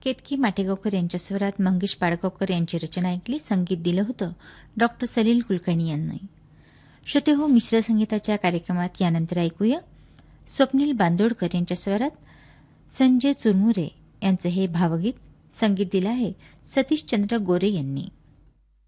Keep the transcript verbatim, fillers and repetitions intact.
केतकी माटेगावकर यांच्या स्वरात मंगेश पाडगावकर यांची रचना ऐकली. संगीत दिलं होतं डॉक्टर सलील कुलकर्णी यांनी. श्रोते हो, मिश्र संगीताच्या कार्यक्रमात यानंतर ऐकूया स्वप्नील बांदोडकर यांच्या स्वरात संजय चुरमुरे यांचं हे भावगीत. संगीत दिलं आहे सतीशचंद्र गोरे यांनी.